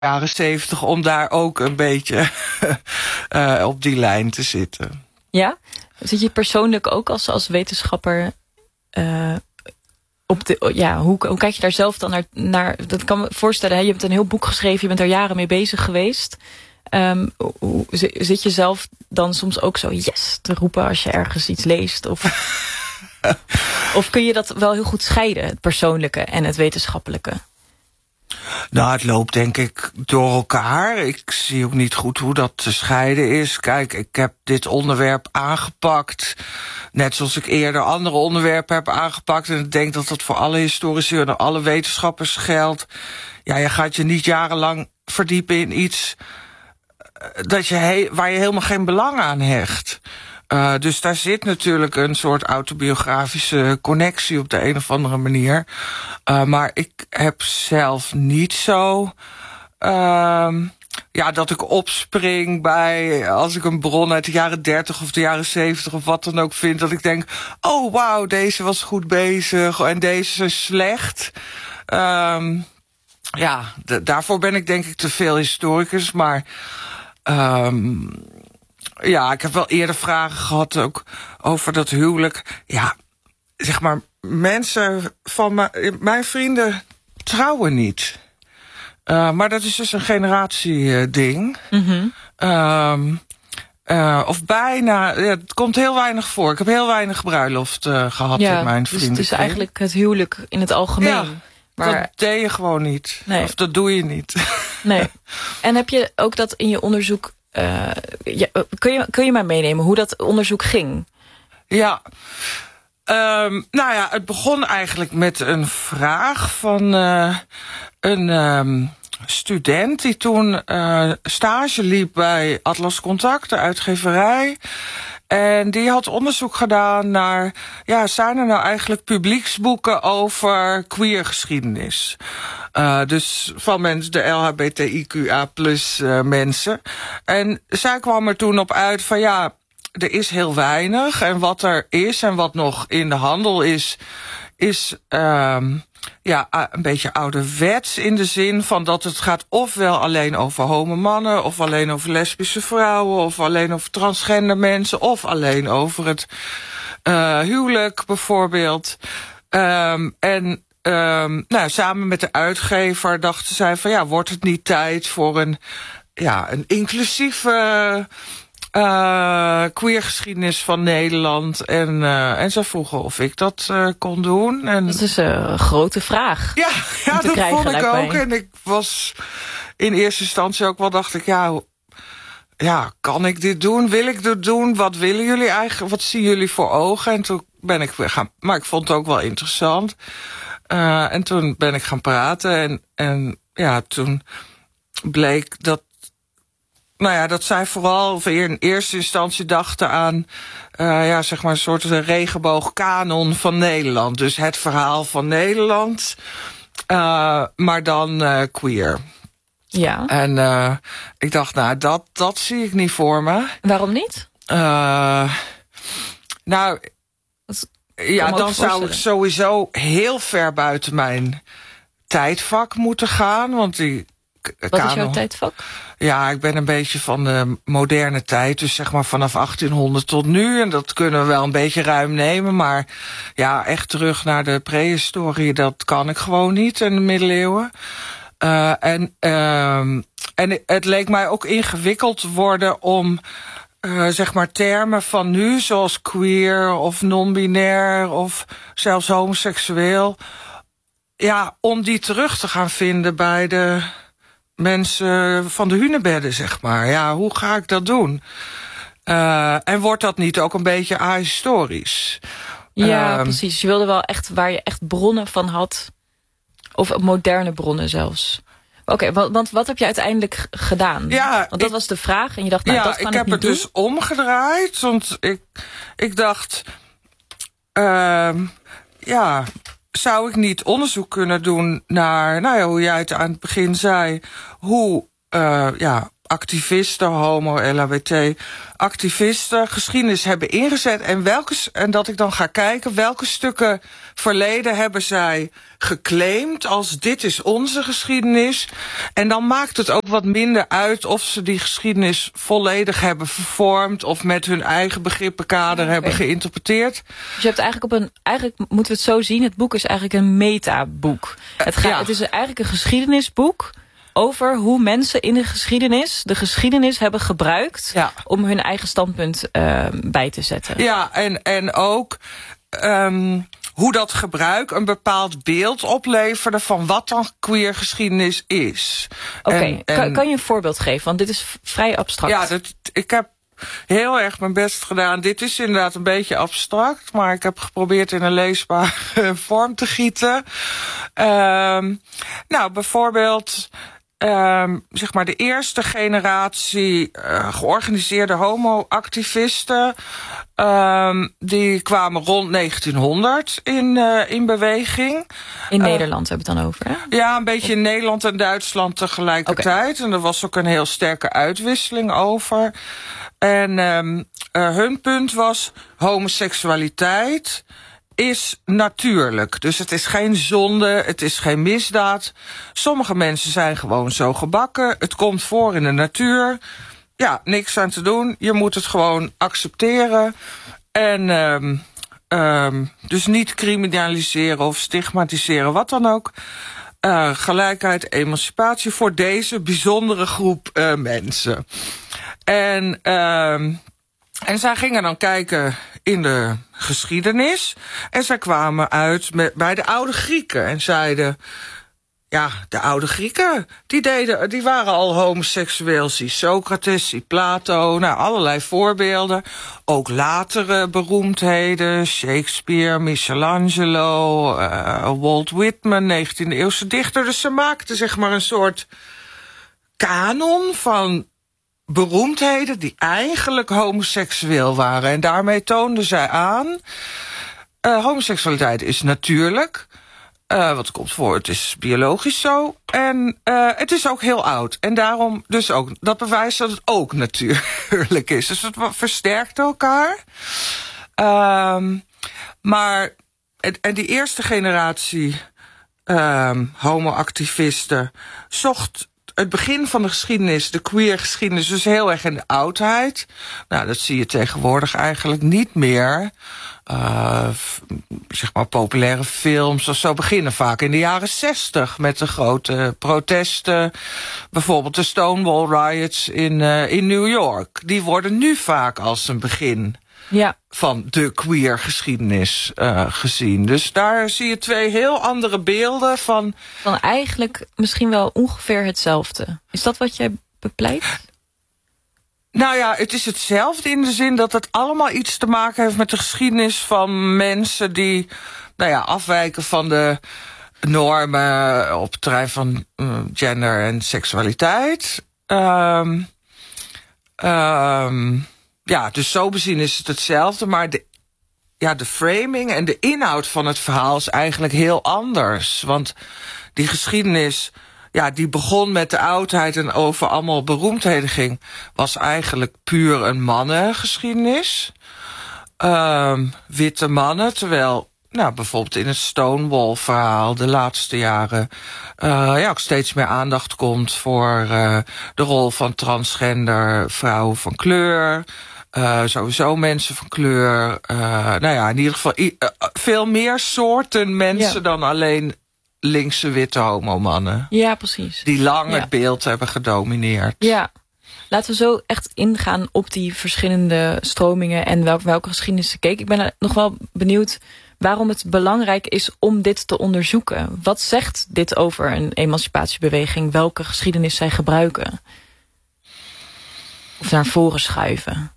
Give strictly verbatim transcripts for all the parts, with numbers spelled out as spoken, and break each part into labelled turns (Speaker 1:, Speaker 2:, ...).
Speaker 1: jaren zeventig... om daar ook een beetje uh, op die lijn te zitten.
Speaker 2: Ja? Zit je persoonlijk ook als, als wetenschapper... Uh, op de, ja, hoe, hoe kijk je daar zelf dan naar, naar... Dat kan me voorstellen, hè? Je hebt een heel boek geschreven... je bent er jaren mee bezig geweest... Um, hoe, zit je zelf dan soms ook zo yes te roepen als je ergens iets leest? Of, of kun je dat wel heel goed scheiden, het persoonlijke en het wetenschappelijke?
Speaker 1: Nou, het loopt denk ik door elkaar. Ik zie ook niet goed hoe dat te scheiden is. Kijk, ik heb dit onderwerp aangepakt... net zoals ik eerder andere onderwerpen heb aangepakt... en ik denk dat dat voor alle historici en alle wetenschappers geldt. Ja, je gaat je niet jarenlang verdiepen in iets... Dat je he- waar je helemaal geen belang aan hecht. Uh, dus daar zit natuurlijk een soort autobiografische connectie op de een of andere manier. Uh, maar ik heb zelf niet zo... Uh, ja, dat ik opspring bij... als ik een bron uit de jaren dertig of de jaren zeventig... of wat dan ook vind, dat ik denk... oh, wauw, deze was goed bezig en deze is slecht. Um, ja, d- daarvoor ben ik denk ik te veel historicus, maar... Um, ja, ik heb wel eerder vragen gehad ook over dat huwelijk. Ja, zeg maar, mensen van mijn, mijn vrienden trouwen niet. Uh, maar dat is dus een generatieding.
Speaker 2: Mm-hmm.
Speaker 1: Um, uh, of bijna, ja, het komt heel weinig voor. Ik heb heel weinig bruiloft uh, gehad
Speaker 2: ja,
Speaker 1: in mijn
Speaker 2: dus
Speaker 1: vrienden.
Speaker 2: het is eigenlijk het huwelijk in het algemeen.
Speaker 1: Ja,
Speaker 2: maar...
Speaker 1: dat deed je gewoon niet.
Speaker 2: Nee.
Speaker 1: Of dat doe je niet.
Speaker 2: Nee. En heb je ook dat in je onderzoek... Uh, ja, kun, je, kun je mij meenemen hoe dat onderzoek ging?
Speaker 1: Ja, um, nou ja, het begon eigenlijk met een vraag van uh, een um, student... die toen uh, stage liep bij Atlas Contact, de uitgeverij... En die had onderzoek gedaan naar... ja, zijn er nou eigenlijk publieksboeken over queergeschiedenis? Uh, dus van mensen, de L H B T I Q A plus uh, mensen. En zij kwam er toen op uit van ja, er is heel weinig. En wat er is en wat nog in de handel is... is um, ja, een beetje ouderwets in de zin van dat het gaat ofwel alleen over homo mannen... of alleen over lesbische vrouwen, of alleen over transgender mensen... of alleen over het uh, huwelijk bijvoorbeeld. Um, en um, nou, samen met de uitgever dachten zij van ja, wordt het niet tijd voor een, ja, een inclusieve... Uh, queergeschiedenis van Nederland. En, uh, en ze vroegen of ik dat uh, kon doen. En...
Speaker 2: Dat is een grote vraag.
Speaker 1: Ja, ja dat
Speaker 2: krijgen,
Speaker 1: vond ik ook.
Speaker 2: mij.
Speaker 1: En ik was in eerste instantie ook wel, dacht ik, ja, ja, kan ik dit doen? Wil ik dit doen? Wat willen jullie eigenlijk? Wat zien jullie voor ogen? En toen ben ik weer gaan... Maar ik vond het ook wel interessant. Uh, en toen ben ik gaan praten. En, en ja, toen bleek dat... Nou ja, dat zij vooral in eerste instantie dachten aan... Uh, ja, zeg maar een soort regenboogkanon van Nederland. Dus het verhaal van Nederland, uh, maar dan uh, queer.
Speaker 2: Ja.
Speaker 1: En uh, ik dacht, nou, dat, dat zie ik niet voor me.
Speaker 2: Waarom niet?
Speaker 1: Uh, nou, ja, dan zou ik sowieso heel ver buiten mijn tijdvak moeten gaan. Want die
Speaker 2: Wat
Speaker 1: kanon,
Speaker 2: is jouw tijdvak?
Speaker 1: Ja, ik ben een beetje van de moderne tijd. Dus zeg maar vanaf achttienhonderd tot nu. En dat kunnen we wel een beetje ruim nemen. Maar ja, echt terug naar de prehistorie, dat kan ik gewoon niet in de middeleeuwen. Uh, en, uh, en het leek mij ook ingewikkeld worden om... Uh, zeg maar termen van nu, zoals queer of non-binair... of zelfs homoseksueel... ja, om die terug te gaan vinden bij de... mensen van de hunebedden, zeg maar. Ja, hoe ga ik dat doen? Uh, en wordt dat niet ook een beetje ahistorisch?
Speaker 2: Ja,
Speaker 1: uh,
Speaker 2: precies. Je wilde wel echt waar je echt bronnen van had. Of moderne bronnen zelfs. Oké, okay, want, want wat heb je uiteindelijk gedaan?
Speaker 1: Ja,
Speaker 2: want dat
Speaker 1: ik,
Speaker 2: was de vraag en je dacht, nou,
Speaker 1: ja,
Speaker 2: dat kan
Speaker 1: ik,
Speaker 2: ik
Speaker 1: heb
Speaker 2: niet
Speaker 1: het
Speaker 2: doen.
Speaker 1: dus omgedraaid. Want ik, ik dacht... Uh, ja... zou ik niet onderzoek kunnen doen naar, nou ja, hoe jij het aan het begin zei, hoe uh, ja, activisten, homo, L H B T-activisten, geschiedenis hebben ingezet. En, welke, en dat ik dan ga kijken welke stukken verleden hebben zij geclaimd als dit is onze geschiedenis. En dan maakt het ook wat minder uit of ze die geschiedenis volledig hebben vervormd of met hun eigen begrippenkader okay. hebben geïnterpreteerd.
Speaker 2: Dus je hebt eigenlijk op een, eigenlijk moeten we het zo zien, het boek is eigenlijk een metaboek. Het, gaat, ja. het is eigenlijk een geschiedenisboek over hoe mensen in de geschiedenis de geschiedenis hebben gebruikt ja. om hun eigen standpunt uh, bij te zetten.
Speaker 1: Ja, en, en ook um, hoe dat gebruik een bepaald beeld opleverde van wat dan queer geschiedenis is.
Speaker 2: Oké, okay. kan, kan je een voorbeeld geven? Want dit is vrij abstract.
Speaker 1: Ja, dat, ik heb heel erg mijn best gedaan. Dit is inderdaad een beetje abstract, maar ik heb geprobeerd in een leesbare vorm te gieten. Um, nou, bijvoorbeeld Um, zeg maar de eerste generatie uh, georganiseerde homo-activisten, um, die kwamen rond negentienhonderd in, uh, in beweging.
Speaker 2: In uh, Nederland hebben we het dan over, hè?
Speaker 1: Ja, een beetje in Nederland en Duitsland tegelijkertijd. Okay. En er was ook een heel sterke uitwisseling over. En um, uh, hun punt was homoseksualiteit is natuurlijk. Dus het is geen zonde, het is geen misdaad. Sommige mensen zijn gewoon zo gebakken. Het komt voor in de natuur. Ja, niks aan te doen. Je moet het gewoon accepteren. En um, um, dus niet criminaliseren of stigmatiseren, wat dan ook. Uh, gelijkheid, emancipatie voor deze bijzondere groep uh, mensen. En um, En zij gingen dan kijken in de geschiedenis. En zij kwamen uit met, bij de oude Grieken. En zeiden, ja, de oude Grieken, die, deden, die waren al homoseksueel. Zie Socrates, zie Plato, nou, allerlei voorbeelden. Ook latere beroemdheden, Shakespeare, Michelangelo, uh, Walt Whitman, negentiende eeuwse dichter. Dus ze maakten zeg maar een soort kanon van beroemdheden die eigenlijk homoseksueel waren. En daarmee toonden zij aan, uh, homoseksualiteit is natuurlijk, uh, wat komt voor, het is biologisch zo. En uh, het is ook heel oud. En daarom dus ook, dat bewijst dat het ook natuurlijk is. Dus het versterkt elkaar. Um, maar, en, en die eerste generatie um, homo-activisten zocht het begin van de geschiedenis, de queer geschiedenis, dus heel erg in de oudheid. Nou, dat zie je tegenwoordig eigenlijk niet meer. Uh, zeg maar populaire films of zo beginnen vaak in de jaren zestig met de grote protesten. Bijvoorbeeld de Stonewall Riots in, uh, in New York. Die worden nu vaak als een begin ja. van de queer geschiedenis uh, gezien. Dus daar zie je twee heel andere beelden van.
Speaker 2: Van eigenlijk misschien wel ongeveer hetzelfde. Is dat wat jij bepleit?
Speaker 1: Nou ja, het is hetzelfde in de zin dat het allemaal iets te maken heeft met de geschiedenis van mensen die, nou ja, afwijken van de normen op het terrein van uh, gender en seksualiteit. Um, um, Ja, dus zo bezien is het hetzelfde, maar de, ja, de framing en de inhoud van het verhaal is eigenlijk heel anders. Want die geschiedenis, ja, die begon met de oudheid en over allemaal beroemdheden ging, was eigenlijk puur een mannengeschiedenis. Um, witte mannen, terwijl, nou, bijvoorbeeld in het Stonewall-verhaal de laatste jaren uh, ja, ook steeds meer aandacht komt voor uh, de rol van transgender vrouwen van kleur. Uh, sowieso mensen van kleur. Uh, nou ja, in ieder geval uh, veel meer soorten mensen ja. dan alleen linkse witte homomannen.
Speaker 2: Ja, precies.
Speaker 1: Die lang
Speaker 2: ja.
Speaker 1: het beeld hebben gedomineerd.
Speaker 2: Ja. Laten we zo echt ingaan op die verschillende stromingen en welke, welke geschiedenis ze keek. Ik ben nog wel benieuwd waarom het belangrijk is om dit te onderzoeken. Wat zegt dit over een emancipatiebeweging? Welke geschiedenis zij gebruiken? Of naar voren schuiven?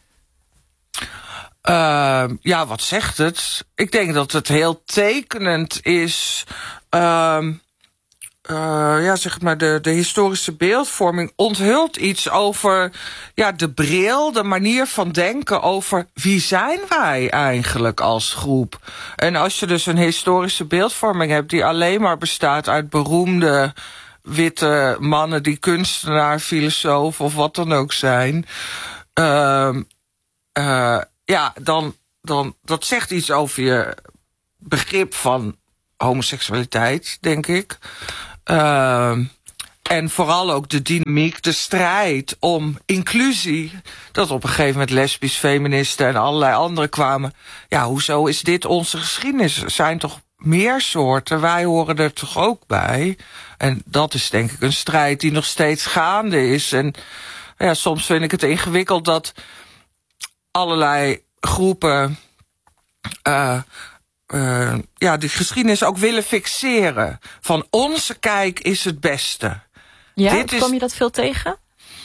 Speaker 1: Uh, ja, wat zegt het? Ik denk dat het heel tekenend is. Uh, uh, ja, zeg maar, de, de historische beeldvorming onthult iets over ja, de bril, de manier van denken over wie zijn wij eigenlijk als groep. En als je dus een historische beeldvorming hebt die alleen maar bestaat uit beroemde witte mannen die kunstenaar, filosoof of wat dan ook zijn. Uh, uh, ja, dan, dan dat zegt iets over je begrip van homoseksualiteit, denk ik. Uh, en vooral ook de dynamiek, de strijd om inclusie. Dat op een gegeven moment lesbisch, feministen en allerlei anderen kwamen. Ja, hoezo is dit onze geschiedenis? Er zijn toch meer soorten, wij horen er toch ook bij. En dat is denk ik een strijd die nog steeds gaande is. En ja, soms vind ik het ingewikkeld dat allerlei groepen Uh, uh, ja, die geschiedenis ook willen fixeren. Van onze kijk is het beste.
Speaker 2: Ja,
Speaker 1: Dit
Speaker 2: kwam
Speaker 1: is,
Speaker 2: je dat veel tegen?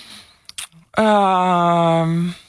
Speaker 1: Uh,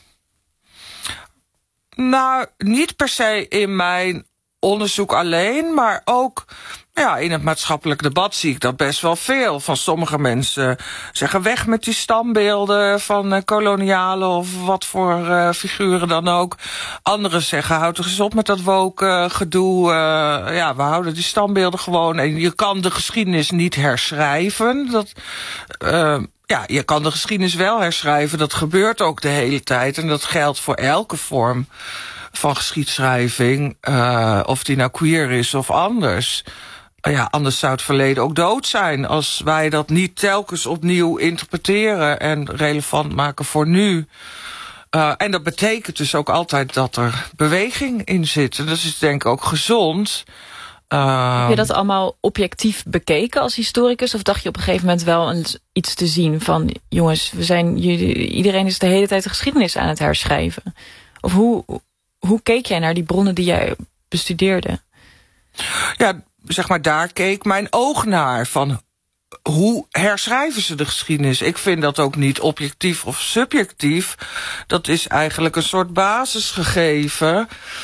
Speaker 1: nou, niet per se in mijn onderzoek alleen, maar ook ja, in het maatschappelijk debat zie ik dat best wel veel. Van sommige mensen zeggen weg met die standbeelden van uh, kolonialen of wat voor uh, figuren dan ook. Anderen zeggen houd toch eens op met dat woke uh, gedoe. Uh, ja, we houden die standbeelden gewoon. En je kan de geschiedenis niet herschrijven. Dat, uh, ja, je kan de geschiedenis wel herschrijven. Dat gebeurt ook de hele tijd. En dat geldt voor elke vorm van geschiedschrijving. Uh, of die nou queer is of anders. Ja, anders zou het verleden ook dood zijn als wij dat niet telkens opnieuw interpreteren en relevant maken voor nu. Uh, en dat betekent dus ook altijd dat er beweging in zit. En dat is denk ik ook gezond. Uh,
Speaker 2: Heb je dat allemaal objectief bekeken als historicus? Of dacht je op een gegeven moment wel eens iets te zien van jongens, we zijn, iedereen is de hele tijd de geschiedenis aan het herschrijven? Of hoe, hoe keek jij naar die bronnen die jij bestudeerde?
Speaker 1: Ja, zeg maar, daar keek mijn oog naar. Van hoe herschrijven ze de geschiedenis? Ik vind dat ook niet objectief of subjectief. Dat is eigenlijk een soort basisgegeven.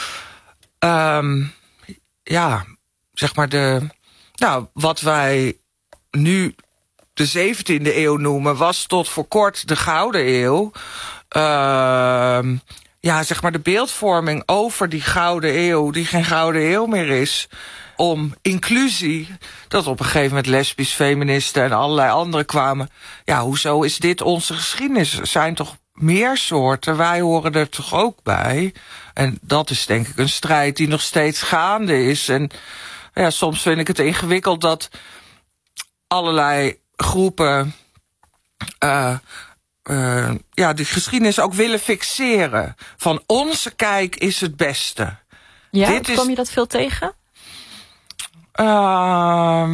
Speaker 1: Um, ja, zeg maar de. Nou, wat wij nu de zeventiende eeuw noemen, was tot voor kort de Gouden Eeuw. Uh, ja, zeg maar de beeldvorming over die Gouden Eeuw, die geen Gouden Eeuw meer is. Om inclusie, dat op een gegeven moment lesbisch, feministen en allerlei anderen kwamen. Ja, hoezo is dit onze geschiedenis? Er zijn toch meer soorten, wij horen er toch ook bij. En dat is denk ik een strijd die nog steeds gaande is. En ja, soms vind ik het ingewikkeld dat allerlei groepen Uh, uh, ja, die geschiedenis ook willen fixeren. Van onze kijk is het beste.
Speaker 2: Ja,
Speaker 1: Dit
Speaker 2: kwam
Speaker 1: is,
Speaker 2: je dat veel tegen?
Speaker 1: Uh,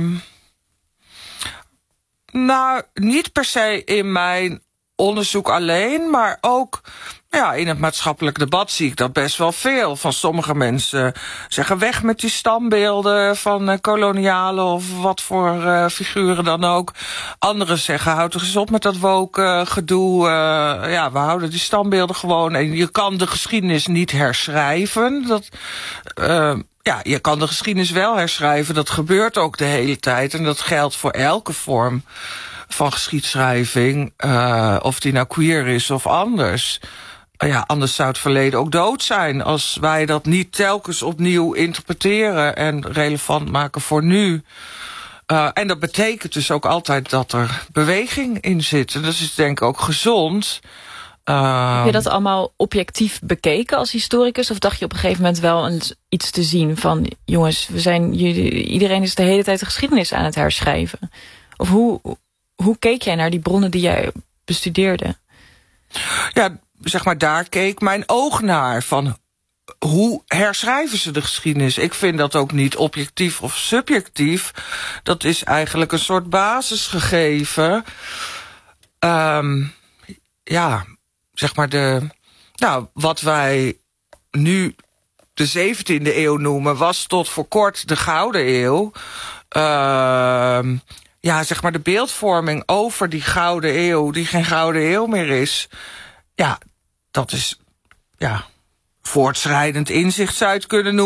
Speaker 1: nou, niet per se in mijn onderzoek alleen, maar ook ja, in het maatschappelijk debat zie ik dat best wel veel. Van sommige mensen zeggen weg met die standbeelden van uh, kolonialen of wat voor uh, figuren dan ook. Anderen zeggen houd toch eens op met dat woke uh, gedoe. Uh, ja, we houden die standbeelden gewoon. En je kan de geschiedenis niet herschrijven. Dat, uh, ja, je kan de geschiedenis wel herschrijven. Dat gebeurt ook de hele tijd. En dat geldt voor elke vorm van geschiedschrijving. Uh, of die nou queer is of anders. Ja, anders zou het verleden ook dood zijn als wij dat niet telkens opnieuw interpreteren en relevant maken voor nu. Uh, en dat betekent dus ook altijd dat er beweging in zit. En dat is denk ik ook gezond. Uh,
Speaker 2: Heb je dat allemaal objectief bekeken als historicus? Of dacht je op een gegeven moment wel eens iets te zien van jongens, we zijn, iedereen is de hele tijd de geschiedenis aan het herschrijven? Of hoe, hoe keek jij naar die bronnen die jij bestudeerde?
Speaker 1: Ja, zeg maar, daar keek mijn oog naar. Van hoe herschrijven ze de geschiedenis? Ik vind dat ook niet objectief of subjectief. Dat is eigenlijk een soort basisgegeven. Um, ja, zeg maar de. Nou, wat wij nu de zeventiende eeuw noemen, was tot voor kort de Gouden Eeuw. Uh, ja, zeg maar de beeldvorming over die Gouden Eeuw, die geen Gouden Eeuw meer is. Ja, dat is ja, voortschrijdend inzicht zou je het kunnen noemen.